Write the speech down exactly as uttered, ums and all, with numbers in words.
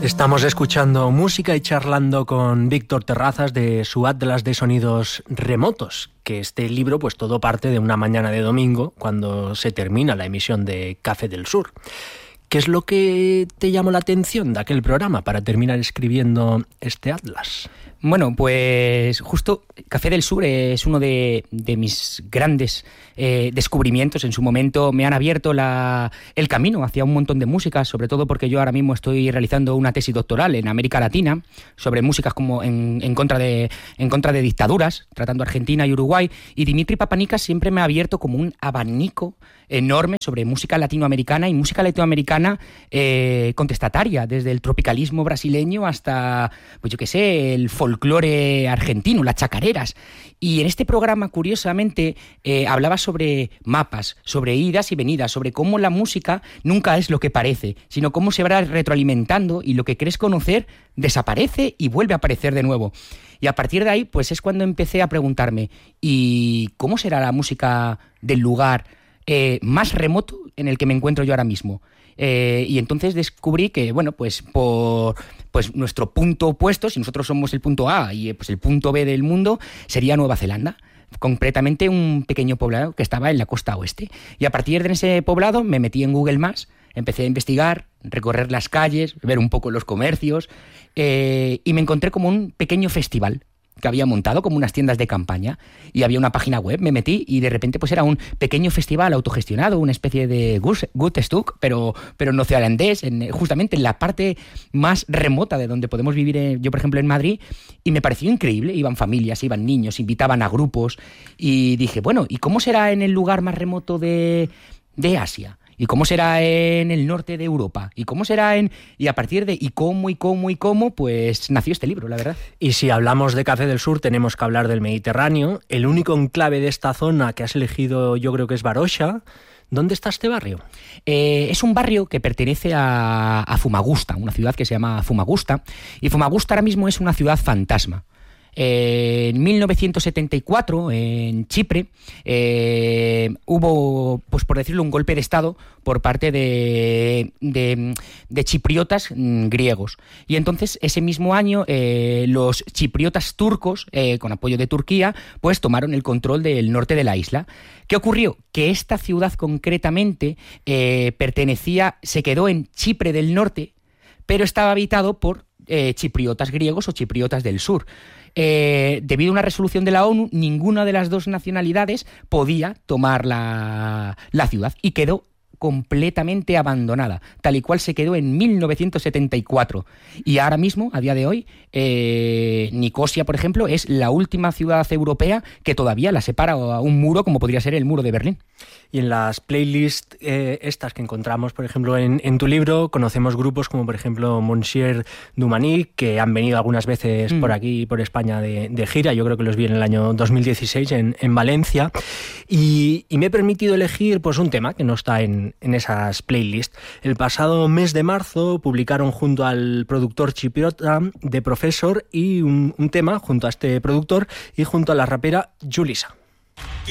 Estamos escuchando música y charlando con Víctor Terrazas de su Atlas de Sonidos Remotos, que este libro pues todo parte de una mañana de domingo cuando se termina la emisión de Café del Sur. ¿Qué es lo que te llamó la atención de aquel programa para terminar escribiendo este Atlas? Bueno, pues justo Café del Sur es uno de, de mis grandes eh, descubrimientos. En su momento me han abierto la, el camino hacia un montón de músicas, sobre todo porque yo ahora mismo estoy realizando una tesis doctoral en América Latina sobre músicas como en, en, contra, de, en contra de dictaduras, tratando Argentina y Uruguay, y Dimitri Papanicas siempre me ha abierto como un abanico enorme sobre música latinoamericana y música latinoamericana eh, contestataria, desde el tropicalismo brasileño hasta, pues yo qué sé, el folclore argentino, las chacareras. Y en este programa, curiosamente, eh, hablaba sobre mapas, sobre idas y venidas, sobre cómo la música nunca es lo que parece, sino cómo se va retroalimentando y lo que crees conocer desaparece y vuelve a aparecer de nuevo. Y a partir de ahí, pues es cuando empecé a preguntarme, ¿y cómo será la música del lugar Eh, más remoto en el que me encuentro yo ahora mismo? Eh, y entonces descubrí que, bueno, pues por pues nuestro punto opuesto, si nosotros somos el punto A y pues el punto B del mundo, sería Nueva Zelanda, concretamente un pequeño poblado que estaba en la costa oeste. Y a partir de ese poblado me metí en Google Maps, empecé a investigar, recorrer las calles, ver un poco los comercios, eh, y me encontré como un pequeño festival que había montado, como unas tiendas de campaña, y había una página web, me metí y de repente pues era un pequeño festival autogestionado, una especie de Woodstock, pero, pero neozelandés, en, justamente en la parte más remota de donde podemos vivir, en, yo por ejemplo en Madrid, y me pareció increíble. Iban familias, iban niños, invitaban a grupos, y dije, bueno, ¿y cómo será en el lugar más remoto de, de Asia? ¿Y cómo será en el norte de Europa? ¿Y cómo será en...? Y a partir de ¿y cómo, y cómo, y cómo? Pues nació este libro, la verdad. Y si hablamos de Café del Sur, tenemos que hablar del Mediterráneo. El único enclave de esta zona que has elegido yo creo que es Barossa. ¿Dónde está este barrio? Eh, es un barrio que pertenece a, a Fumagusta, una ciudad que se llama Fumagusta. Y Fumagusta ahora mismo es una ciudad fantasma. Eh, en mil novecientos setenta y cuatro, en Chipre, eh, hubo, pues por decirlo, un golpe de estado por parte de, de, de chipriotas mm, griegos. Y entonces, ese mismo año, eh, los chipriotas turcos, eh, con apoyo de Turquía, pues tomaron el control del norte de la isla. ¿Qué ocurrió? Que esta ciudad concretamente eh, pertenecía, se quedó en Chipre del norte, pero estaba habitado por eh, chipriotas griegos o chipriotas del sur. Eh, debido a una resolución de la ONU, ninguna de las dos nacionalidades podía tomar la, la ciudad y quedó completamente abandonada, tal y cual se quedó en mil novecientos setenta y cuatro. Y ahora mismo, a día de hoy, eh, Nicosia, por ejemplo, es la última ciudad europea que todavía la separa a un muro como podría ser el muro de Berlín. Y en las playlists eh, estas que encontramos, por ejemplo, en, en tu libro, conocemos grupos como, por ejemplo, Monsieur Dumanic, que han venido algunas veces mm. por aquí, por España, de, de gira. Yo creo que los vi en el año dos mil dieciséis en, en Valencia. Y, y me he permitido elegir pues un tema que no está en, en esas playlists. El pasado mes de marzo publicaron junto al productor chipriota The Professor y un, un tema junto a este productor y junto a la rapera Julissa.